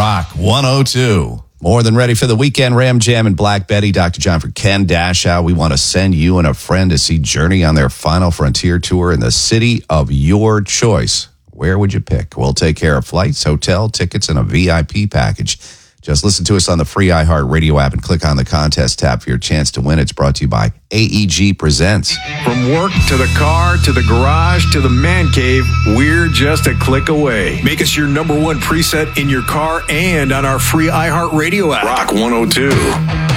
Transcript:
Rock 102. More than ready for the weekend. Ram Jam and Black Betty. Dr. John for Ken Dashow. We want to send you and a friend to see Journey on their Final Frontier tour in the city of your choice. Where would you pick? We'll take care of flights, hotel, tickets, and a VIP package. Just listen to us on the free iHeartRadio app and click on the contest tab for your chance to win. It's brought to you by AEG Presents. From work to the car to the garage to the man cave, we're just a click away. Make us your number one preset in your car and on our free iHeartRadio app. Rock 102.